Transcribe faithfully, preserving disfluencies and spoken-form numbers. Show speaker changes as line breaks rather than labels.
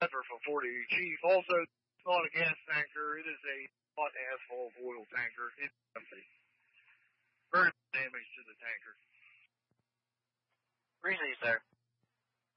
from forty Chief. Also, it's not a gas tanker. It is a hot asphalt oil tanker. It's empty. Very damage to the tanker.
Appreciate you, sir.